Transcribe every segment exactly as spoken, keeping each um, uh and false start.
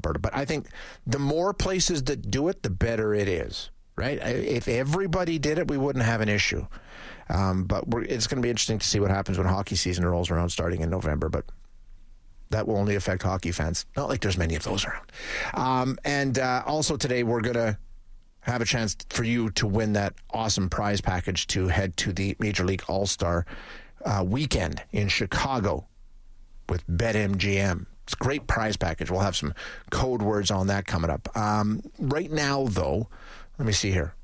Alberta. But I think the more places that do it, the better it is, right? If everybody did it, we wouldn't have an issue. Um, but we're, it's going to be interesting to see what happens when hockey season rolls around starting in November. But that will only affect hockey fans. Not like there's many of those around. Um, and uh, also today, we're going to have a chance for you to win that awesome prize package to head to the Major League All-Star uh, weekend in Chicago with BetMGM. It's a great prize package. We'll have some code words on that coming up. Um, right now, though, let me see here.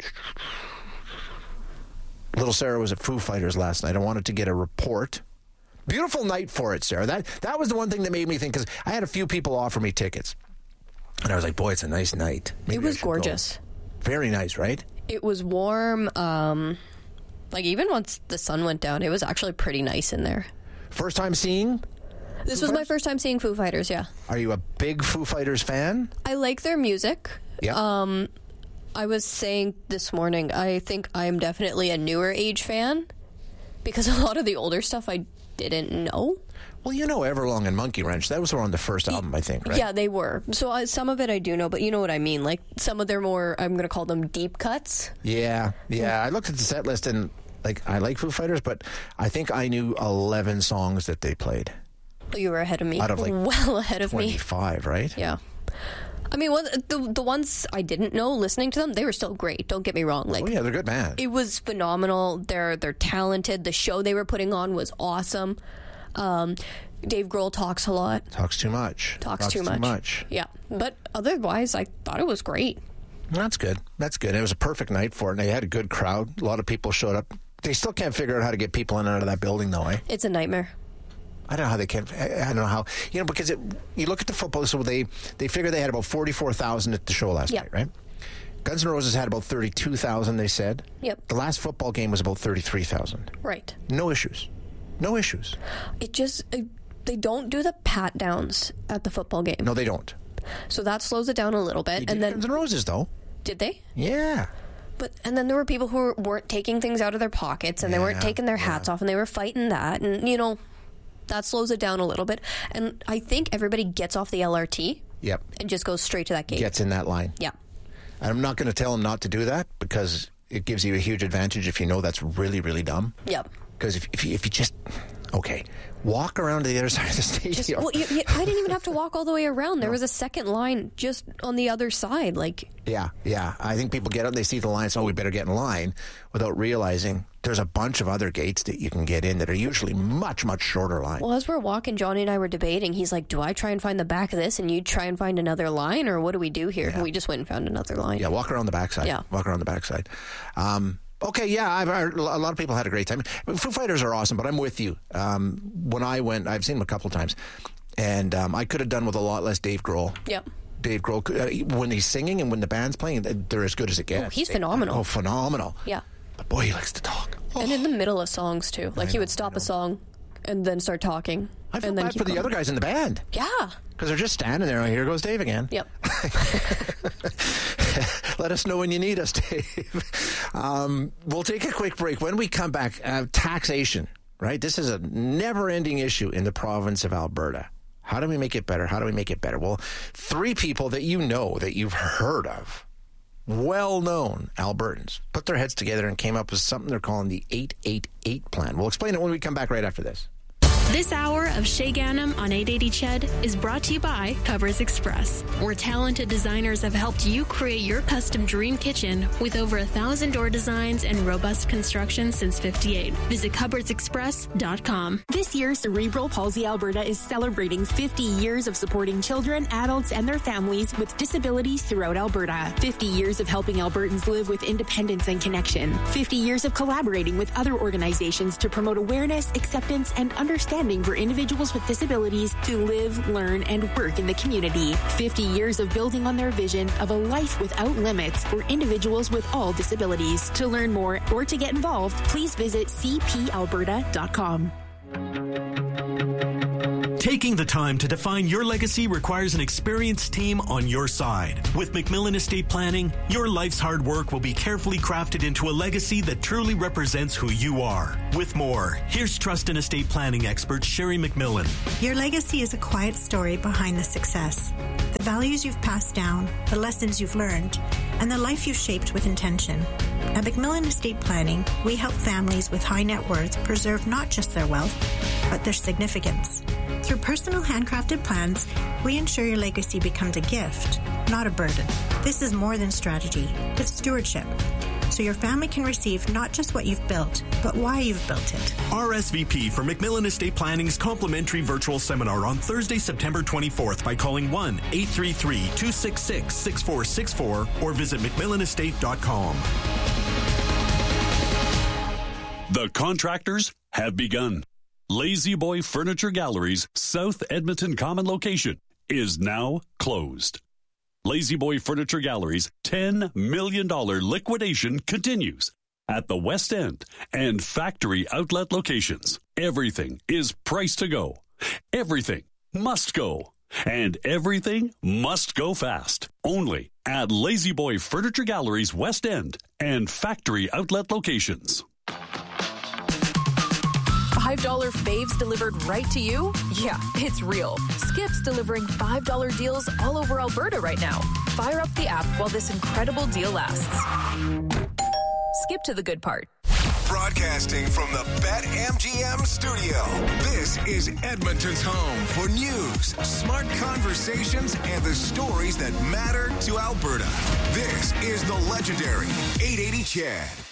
Little Sarah was at Foo Fighters last night. I wanted to get a report. Beautiful night for it, Sarah. That that was the one thing that made me think, because I had a few people offer me tickets. And I was like, boy, it's a nice night. Maybe it was gorgeous. Go. Very nice, right? It was warm. Um, like, even once the sun went down, it was actually pretty nice in there. First time seeing? This was my first time seeing Foo Fighters, yeah. Are you a big Foo Fighters fan? I like their music. Yeah. Um, I was saying this morning, I think I'm definitely a newer age fan, because a lot of the older stuff I didn't know. Well, you know Everlong and Monkey Wrench. That was on the first album, I think, right? Yeah, they were. So uh, some of it I do know, but you know what I mean. Like, some of their more, I'm going to call them deep cuts. Yeah, yeah. I looked at the set list and, like, I like Foo Fighters, but I think I knew eleven songs that they played. You were ahead of me. Out of, like, well ahead of me. twenty-five, right? Yeah. I mean, well, the the ones I didn't know, listening to them, they were still great. Don't get me wrong. Like, oh yeah, they're good band. It was phenomenal. They're they're talented. The show they were putting on was awesome. Um, Dave Grohl talks a lot. Talks too much. Talks, talks too, much. too much. Yeah, but otherwise, I thought it was great. That's good. That's good. It was a perfect night for it. And they had a good crowd. A lot of people showed up. They still can't figure out how to get people in and out of that building, though, eh? It's a nightmare. I don't know how they can. I don't know how. You know, because it, you look at the football. So they they figure they had about forty-four thousand at the show last yep. night, right? Guns N' Roses had about thirty-two thousand. They said. Yep. The last football game was about thirty-three thousand. Right. No issues. No issues. It just it, they don't do the pat downs at the football game. No, they don't. So that slows it down a little bit. They did and then Guns N' Roses, though. Did they? Yeah. But and then there were people who weren't taking things out of their pockets, and yeah, they weren't taking their hats yeah. off, and they were fighting that, and you know. That slows it down a little bit. And I think everybody gets off the L R T yep. and just goes straight to that gate. Gets in that line. Yeah. I'm not going to tell them not to do that, because it gives you a huge advantage if you know that's really, really dumb. Yep. Because if, if, you, if you just, okay, walk around to the other side of the stadium. Just, well, you, you, I didn't even have to walk all the way around. There was a second line just on the other side. Like. Yeah, yeah. I think people get up, they see the line, so oh, we better get in line, without realizing there's a bunch of other gates that you can get in that are usually much, much shorter lines. Well, as we're walking, Johnny and I were debating. He's like, do I try and find the back of this and you try and find another line, or what do we do here? Yeah. And we just went and found another line. Yeah, walk around the backside. Yeah. Walk around the backside. Um, okay, yeah, I've, I, a lot of people had a great time. Foo Fighters are awesome, but I'm with you. Um, when I went, I've seen them a couple of times, and um, I could have done with a lot less Dave Grohl. Yep. Dave Grohl, uh, when he's singing and when the band's playing, they're as good as it gets. Oh, he's phenomenal. Oh, phenomenal. Yeah. But boy, he likes to talk. Oh. And in the middle of songs, too. Like, I he know, would stop a song and then start talking. I feel and then bad for the going. other guys in the band. Yeah. Because they're just standing there. Here goes Dave again. Yep. Let us know when you need us, Dave. Um, we'll take a quick break. When we come back, uh, taxation, right? This is a never-ending issue in the province of Alberta. How do we make it better? How do we make it better? Well, three people that you know, that you've heard of, well-known Albertans, put their heads together and came up with something they're calling the eight eight eight plan. We'll explain it when we come back right after this. This hour of Shay Ganem on eight eighty C H E D is brought to you by Covers Express, where talented designers have helped you create your custom dream kitchen with over a thousand door designs and robust construction since fifty-eight. Visit covers express dot com. This year, Cerebral Palsy Alberta is celebrating fifty years of supporting children, adults, and their families with disabilities throughout Alberta. fifty years of helping Albertans live with independence and connection. fifty years of collaborating with other organizations to promote awareness, acceptance, and understanding for individuals with disabilities to live, learn, and work in the community. fifty years of building on their vision of a life without limits for individuals with all disabilities. To learn more or to get involved, please visit c p alberta dot com. Taking the time to define your legacy requires an experienced team on your side. With McMillan Estate Planning, your life's hard work will be carefully crafted into a legacy that truly represents who you are. With more, here's trust and estate planning expert Sherry McMillan. Your legacy is a quiet story behind the success. the values you've passed down, the lessons you've learned, and the life you've shaped with intention. At Macmillan Estate Planning, we help families with high net worth preserve not just their wealth, but their significance. Through personal handcrafted plans, we ensure your legacy becomes a gift, not a burden. This is more than strategy, it's stewardship. So your family can receive not just what you've built, but why you've built it. R S V P for Macmillan Estate Planning's complimentary virtual seminar on Thursday, September twenty-fourth by calling one eight three three, two six six, six four six four or visit macmillan estate dot com. The contractors have begun. Lazy Boy Furniture Gallery's South Edmonton Common location is now closed. Lazy Boy Furniture Gallery's ten million dollars liquidation continues at the West End and factory outlet locations. Everything is priced to go. Everything must go. And everything must go fast. Only at Lazy Boy Furniture Gallery's West End and factory outlet locations. five dollar faves delivered right to you? Yeah, it's real. Skip's delivering five dollar deals all over Alberta right now. Fire up the app while this incredible deal lasts. Skip to the good part. Broadcasting from the BetMGM studio, this is Edmonton's home for news, smart conversations, and the stories that matter to Alberta. This is the legendary eight eighty C H E D.